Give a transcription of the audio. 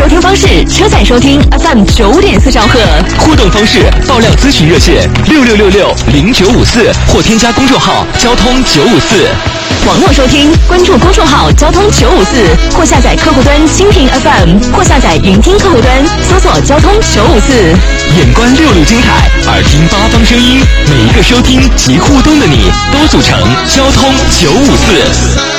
收听方式：车载收听 FM9.4兆赫。 互动方式：爆料咨询热线66660954或添加公众号交通954。 网络收听，关注公众号交通954，或下载客户端蜻蜓 FM， 或下载云听客户端，搜索交通954。 眼观六路精彩，耳听八方声音，每一个收听及互动的你，都组成交通954。